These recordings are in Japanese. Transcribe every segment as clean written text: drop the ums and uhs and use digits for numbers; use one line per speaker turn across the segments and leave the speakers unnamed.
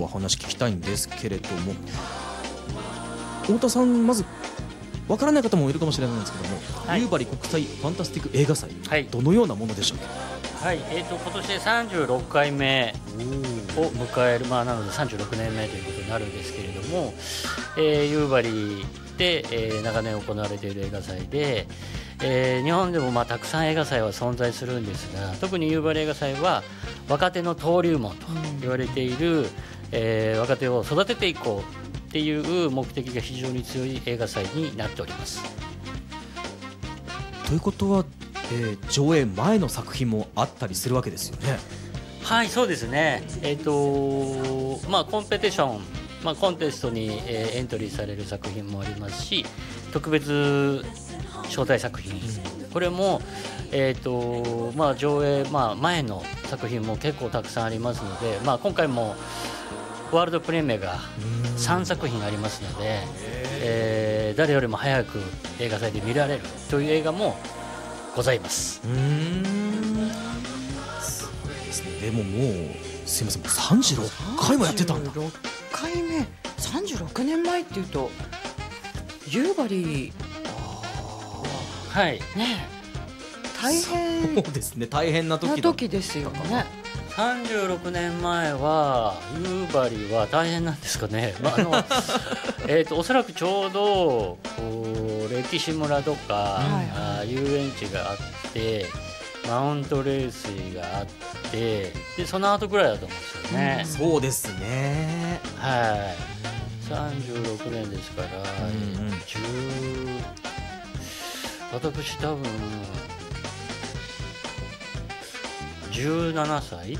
お話聞きたいんですけれども、太田さん、まずわからない方もいるかもしれないんですけども、
はい、
夕張国際ファンタスティック映画祭、
はい、
どのようなものでしょうか。
はい、今年で36回目を迎える、なので36年目ということになるんですけれども、夕張で、長年行われている映画祭で、日本でもたくさん映画祭は存在するんですが、特に夕張映画祭は若手の登竜門と言われている、若手を育てていこうっていう目的が非常に強い映画祭になっております。
ということは、上映前の作品もあったりするわけですよね。
はい、そうですね。コンペティション、コンテストに、エントリーされる作品もありますし、特別招待作品、これも、上映、前の作品も結構たくさんありますので、今回もワールドプレミアが3作品ありますので、誰よりも早く映画祭で見られるという映画もございます。
すごいですね。でももうすいません、36回もやってたんだ。
36回目、36年前っていうと夕張、
はい
ね、大変
そうですね、大変な
時ですよね。
36年前は夕張は大変なんですかね。おそらくちょうど歴史村とか、遊園地があって、マウントレースがあって、でその後ぐらいだと思うんですよね。
そうですね。
はい、36年ですから、私多分17歳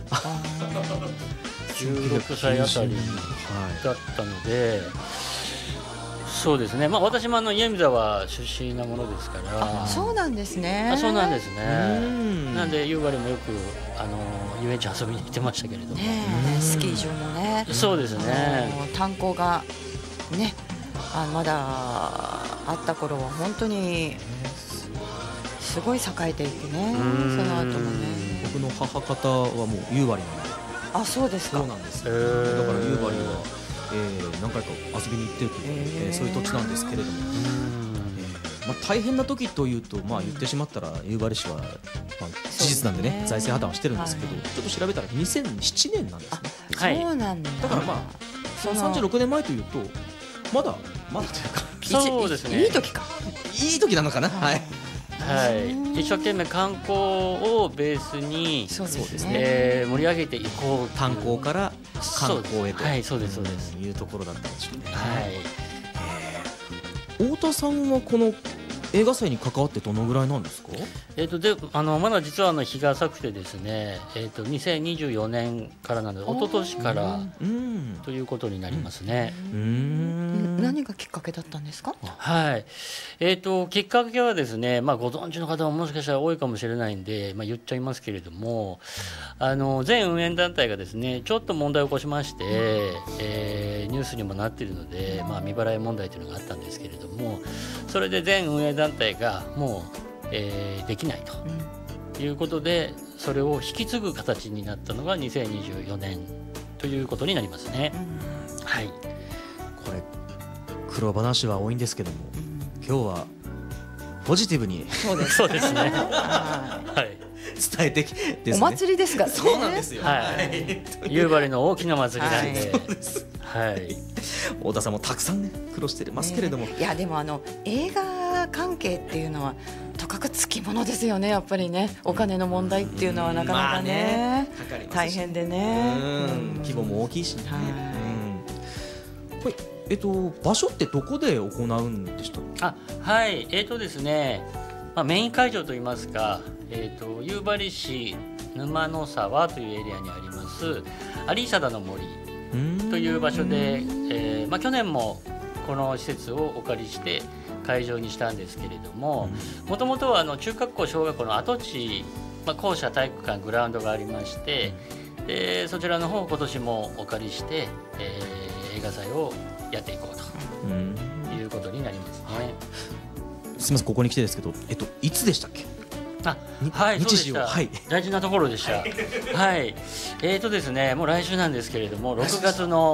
16歳あたりだったので、そうですね、私も家見沢出身なものですから。
そうなんですね。
そうなんですね。なんで夕張もよく遊園地遊びに行ってましたけれども、
スキー場もね。
そうですね、
炭鉱がね、まだあった頃は本当にすごい栄えていてね。その後もね、
僕の母方はもう夕張なんで。
あ、そうですか。
そうなんですよ。だから夕張は、何回か遊びに行ってるという、そういう土地なんですけれども、大変な時というと、言ってしまったら夕張市は、事実なんでね、財政破綻はしてるんですけど、ちょっと調べたら2007年なんですね。
そうなんだ。
だからその36年前というとまだというか、
そうですね、
いい時か、
いい時なのかな。はい、
一生懸命観光をベースに、
そうですね、
盛り上げていこう。
炭鉱から観光へと、
そうですそうです、
いうところだったんでしょうね。太田さんはこの映画祭に関わってどのぐらいなんですか。
まだ実は日が浅くてですね、2024年からなので、一昨年からということになりますね。
何がきっかけだったんですか。
はい、きっかけはですね、ご存知の方ももしかしたら多いかもしれないんで、言っちゃいますけれども、全運営団体がですね、ちょっと問題を起こしまして、ニュースにもなっているので、未払い問題というのがあったんですけれども、それで全運営団体がもう、できないということで、それを引き継ぐ形になったのが2024年ということになりますね。はい、
これ苦労話は多いんですけども、今日はポジティブに
そうですね
伝えてですね、
お祭りですからね。
そうなんですよ。
夕張の大きな祭りなんで、
太田さんもたくさんね苦労してますけれども、
いやでも映画関係っていうのはとかくつきものですよね。やっぱりね、お金の問題っていうのはなかなかね、大変でね、
規模も大きいしね。場所ってどこで行うんでしたっけ。
はい、ですね、メイン会場といいますか、夕張市沼の沢というエリアにあります有貞の森という場所で、去年もこの施設をお借りして会場にしたんですけれども、もともとは中学校小学校の跡地、校舎体育館グラウンドがありまして、でそちらの方を今年もお借りして、映画祭をやっていこうということになりますね。
すみません、ここに来てですけど、いつでしたっけ。
はい、そうでした。大事なところでした。はい、ですね、もう来週なんですけれども、6月の